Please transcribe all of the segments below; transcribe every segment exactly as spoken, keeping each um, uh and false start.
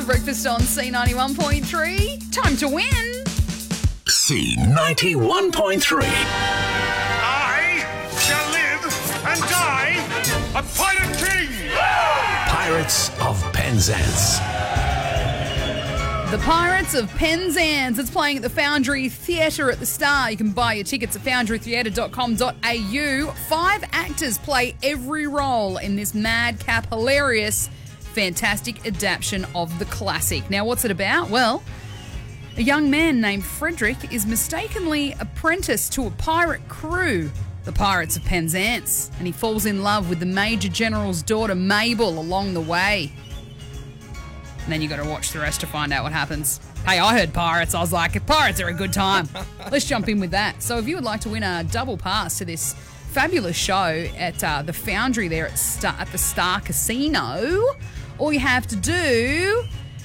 Breakfast on C ninety-one point three. Time to win. C ninety-one point three. I shall live and die a pirate king. Pirates of Penzance. The Pirates of Penzance. It's playing at the Foundry Theatre at the Star. You can buy your tickets at foundry theatre dot com dot a u. Five actors play every role in this madcap, hilarious, fantastic adaptation of the classic. Now, what's it about? Well, a young man named Frederick is mistakenly apprenticed to a pirate crew, the Pirates of Penzance, and he falls in love with the Major General's daughter, Mabel, along the way. And then you got to watch the rest to find out what happens. Hey, I heard pirates. I was like, pirates are a good time. Let's jump in with that. So if you would like to win a double pass to this fabulous show at uh, the Foundry there at, Star- at the Star Casino, all you have to do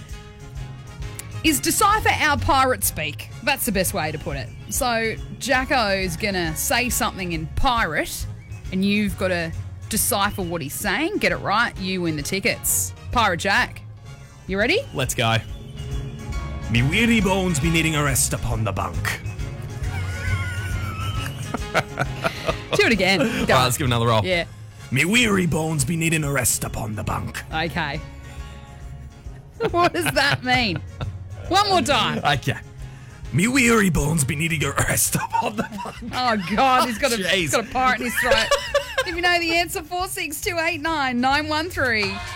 is decipher our pirate speak. That's the best way to put it. So Jacko's going to say something in pirate, and you've got to decipher what he's saying. Get it right, you win the tickets. Pirate Jack. You ready? Let's go. Me weary bones be needing a rest upon the bunk. Do it again. Go. All right, let's give it another roll. Yeah. Me weary bones be needing a rest upon the bunk. Okay. What does that mean? One more time. Okay. Me weary bones be needing a rest upon the bunk. Oh, God. He's got a, Jeez. he's got a pirate in his throat. If you know the answer, four six two eight nine nine one three.